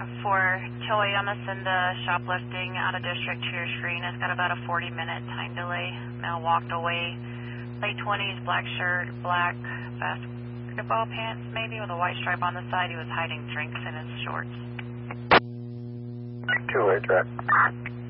For Choi, I'm going to send the shoplifting out of district to your screen. It's got about a 40-minute time delay. Male walked away, late 20s, black shirt, black basketball pants maybe with a white stripe on the side. He was hiding drinks in his shorts. 2-way track.